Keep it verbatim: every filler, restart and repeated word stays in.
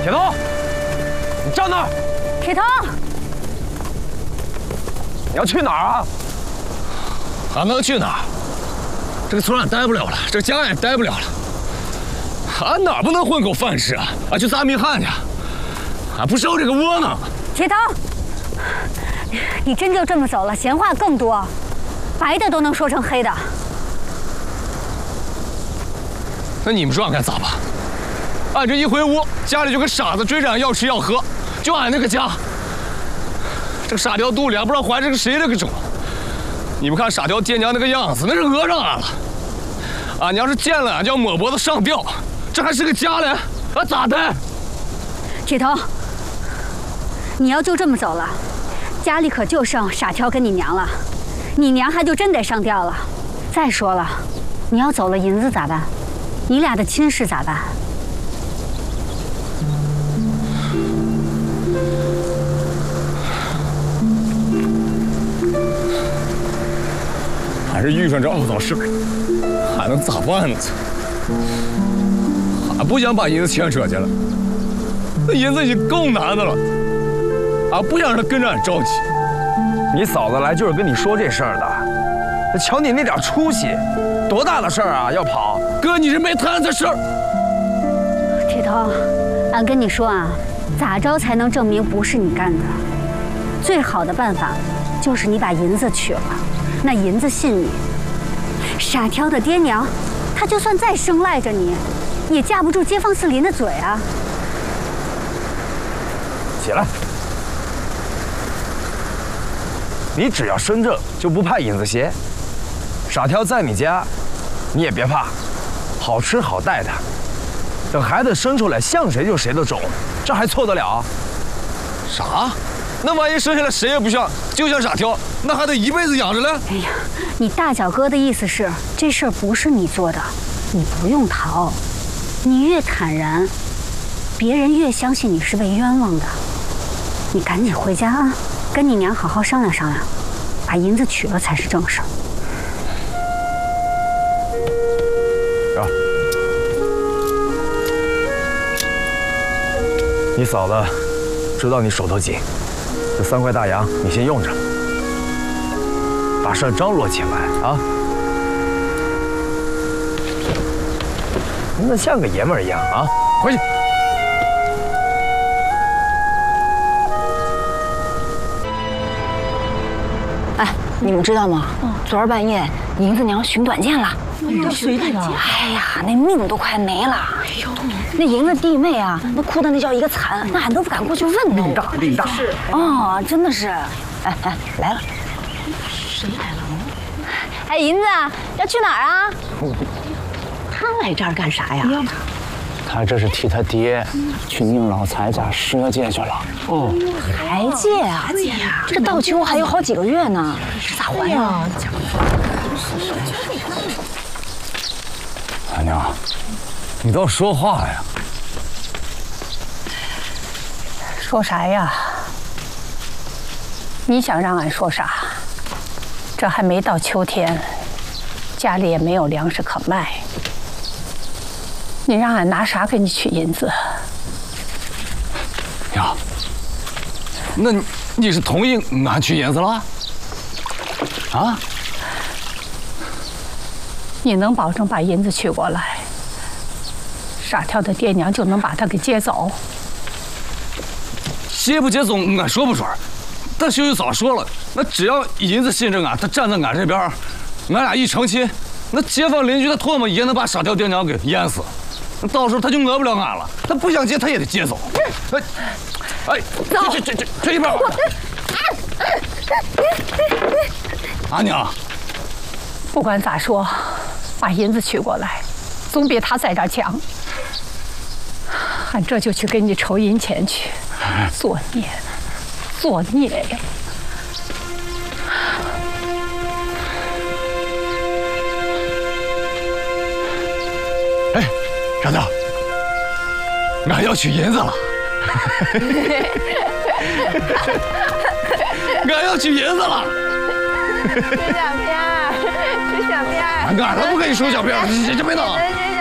铁头，你站那儿！ 铁头， 你要去哪儿啊？ 还能去哪儿？这个村俺待不了了，这个家也待不了了。俺哪不能混口饭吃啊？俺去砸米汉去，俺不受这个窝囊。 铁头，你真就这么走了？闲话更多，白的都能说成黑的。 那你们说俺该咋办？俺这一回屋，家里就跟傻子追着俺要吃要喝，就俺那个家，这个傻条肚里还不知道怀着个谁的个种。你们看傻条爹娘那个样子，那是讹上俺了。俺娘是见了俺就要抹脖子上吊，这还是个家嘞，俺咋待？ 铁头，你要就这么走了，家里可就剩傻条跟你娘了，你娘还就真得上吊了。再说了，你要走了，银子咋办？你俩的亲事咋办？ 还是遇上这凹糟事儿，还能咋办呢？俺不想把银子牵扯进来，那银子已经够难的了，俺不想让他跟着俺着急。 你嫂子来就是跟你说这事儿的，瞧你那点出息，多大的事儿啊，要跑？ 哥，你是没摊子事儿。 铁头，俺跟你说啊，咋着才能证明不是你干的？最好的办法就是你把银子取了。那银子信你，傻条的爹娘，他就算再生赖着你，也架不住街坊四邻的嘴啊！ 起来，你只要身正，就不怕银子邪。傻条在你家，你也别怕，好吃好待他。等孩子生出来，像谁就谁的种，这还错得了？ 啥？那万一生下来谁也不像，就像傻条，那还得一辈子养着嘞。 哎呀，你大脚哥的意思是，这事儿不是你做的，你不用逃。你越坦然，别人越相信你是被冤枉的。你赶紧回家啊，跟你娘好好商量商量，把银子取了才是正事儿。 啊，你嫂子知道你手头紧。这三块大洋你先用着，把事儿张罗起来啊！那像个爷们儿一样啊！回去。 哎，你们知道吗？嗯，昨儿半夜银子娘寻短见了。 哎，谁的呀？ 哎呀，那命都快没了。哎呦，那银子弟妹啊，那哭的那叫一个惨，那俺都不敢过去问他。 命大，命大。是。 哦，真的是。哎哎，来了。 谁来了？ 哎，银子要去哪儿啊？ 他来这儿干啥呀？ 他这是替他爹去宁老财家赊借去了。哦， 还借啊？借呀！这到秋还有好几个月呢，这咋还呀？ 俺娘，你倒说话呀！ 说啥呀？你想让俺说啥？这还没到秋天，家里也没有粮食可卖。你让俺拿啥给你取银子？ 娘，那你你是同意俺取银子了？啊？ 你能保证把银子取过来，傻条的爹娘就能把他给接走？ 接不接走俺说不准，但秀秀早说了，那只要银子信着俺，他站在俺这边，俺俩一成亲，那街坊邻居的唾沫也能把傻条爹娘给淹死。到时候他就讹不了俺了，他不想接他也得接走。哎，哎， 走， 这这这这一边。阿娘， 不管咋说，把银子取过来，总比他在这儿强。俺这就去给你筹银钱去，作孽，作孽呀！ 哎，傻条，俺要取银子了。俺要取银子了。 吃小片儿，吃小片儿。 俺才不跟你说小片儿，这这没弄。